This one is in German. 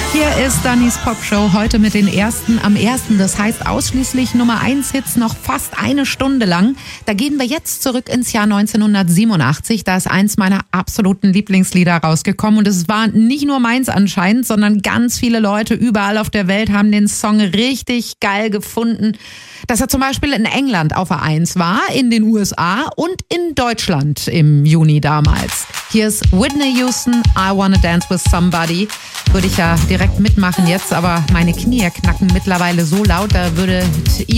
Hier ist Dannys Popshow heute mit den ersten am 1. Das heißt ausschließlich Nummer 1 Hits noch fast eine Stunde lang. Da gehen wir jetzt zurück ins Jahr 1987. Da ist eins meiner absoluten Lieblingslieder rausgekommen. Und es war nicht nur meins anscheinend, sondern ganz viele Leute überall auf der Welt haben den Song richtig geil gefunden. Dass er zum Beispiel in England auf der 1 war, in den USA und in Deutschland im Juni damals. Hier ist Whitney Houston, I Wanna Dance With Somebody. Würde ich ja direkt mitmachen jetzt, aber meine Knie knacken mittlerweile so laut, da würde ihr